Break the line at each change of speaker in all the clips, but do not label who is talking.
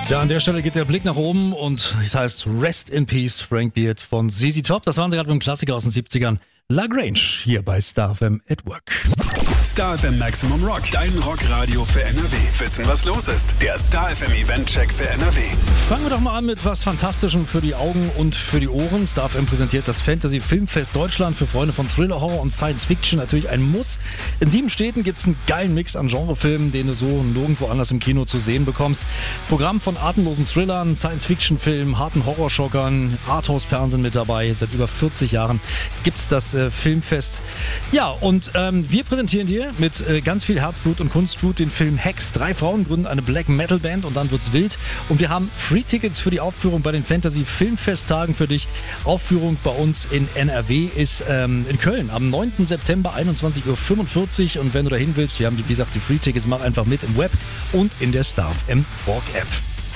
Ja, an der Stelle geht der Blick nach oben und es heißt Rest in Peace, Frank Beard von ZZ Top. Das waren sie gerade mit dem Klassiker aus den 70ern. La Grange hier bei Star FM at Work.
Star FM Maximum Rock, dein Rockradio für NRW. Wissen, was los ist? Der Star FM Event-Check für NRW.
Fangen wir doch mal an mit was Fantastischem für die Augen und für die Ohren. Star FM präsentiert das Fantasy Filmfest Deutschland für Freunde von Thriller, Horror und Science Fiction. Natürlich ein Muss. In 7 Städten gibt es einen geilen Mix an Genrefilmen, den du so nirgendwo anders im Kino zu sehen bekommst. Programm von atemlosen Thrillern, Science-Fiction-Filmen, harten Horrorschockern, Arthouse-Perlen sind mit dabei. Seit über 40 Jahren gibt es das Filmfest. Ja, und wir präsentieren dir mit ganz viel Herzblut und Kunstblut den Film Hex. 3 Frauen gründen eine Black Metal Band und dann wird's wild. Und wir haben Free-Tickets für die Aufführung bei den Fantasy Filmfesttagen für dich. Aufführung bei uns in NRW ist in Köln am 9. September 21:45 Uhr. Und wenn du dahin willst, wir haben, wie gesagt, die Free-Tickets, mach einfach mit im Web und in der Star FM Walk App.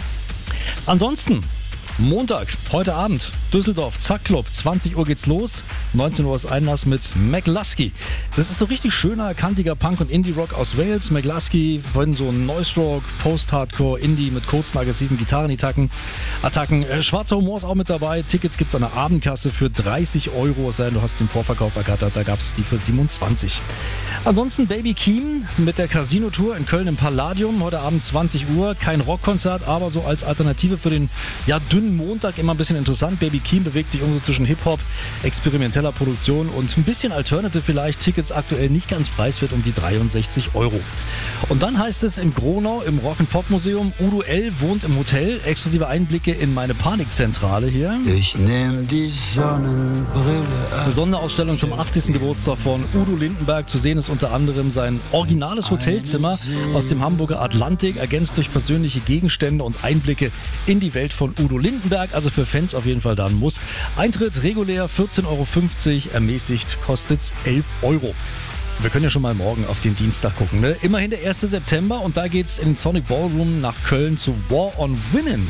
Ansonsten Montag, heute Abend, Düsseldorf, Zack Club, 20 Uhr geht's los, 19 Uhr ist Einlass mit McLusky. Das ist so richtig schöner, kantiger Punk- und Indie-Rock aus Wales. McLusky wollen so ein Noise-Rock, Post-Hardcore, Indie mit kurzen, aggressiven Gitarrenattacken. Schwarzer Humor ist auch mit dabei. Tickets gibt's an der Abendkasse für 30 €, es sei denn, du hast den Vorverkauf ergattert, da gab's die für 27. Ansonsten Baby Keem mit der Casino-Tour in Köln im Palladium, heute Abend 20 Uhr. Kein Rockkonzert, aber so als Alternative für den dünnen Montag immer ein bisschen interessant. Baby Keem bewegt sich irgendwo zwischen Hip-Hop, experimenteller Produktion und ein bisschen Alternative vielleicht. Tickets aktuell nicht ganz preiswert, um die 63 €. Und dann heißt es in Gronau im Rock'n'Pop-Museum, Udo L. wohnt im Hotel. Exklusive Einblicke in meine Panikzentrale hier.
Ich nehm die Sonnenbrille ab.
Eine Sonderausstellung zum 80. Geburtstag von Udo Lindenberg. Zu sehen ist unter anderem sein originales Hotelzimmer aus dem Hamburger Atlantik, ergänzt durch persönliche Gegenstände und Einblicke in die Welt von Udo Lindenberg. Also für Fans auf jeden Fall da ein Muss. Eintritt regulär 14,50 €, ermäßigt kostet's 11 €. Wir können ja schon mal morgen auf den Dienstag gucken. Ne? Immerhin der 1. September und da geht's in den Sonic Ballroom nach Köln zu War on Women.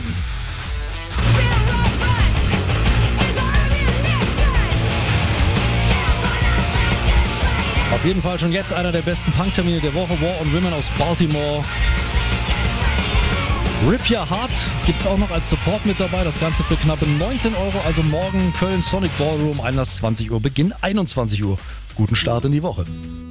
Auf jeden Fall schon jetzt einer der besten Punk-Termine der Woche. War on Women aus Baltimore. Rip Your Heart gibt es auch noch als Support mit dabei. Das Ganze für knappe 19 €. Also morgen Köln Sonic Ballroom, Einlass 20 Uhr, Beginn 21 Uhr. Guten Start in die Woche.